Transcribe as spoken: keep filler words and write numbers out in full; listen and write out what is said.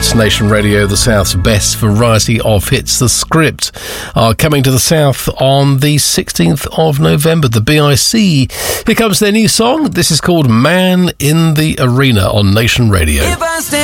course, Nation Radio, the South's best variety of hits. The Script are coming to the South on the sixteenth of November, the B I C. Here comes their new song. This is called Man in the Arena on Nation Radio.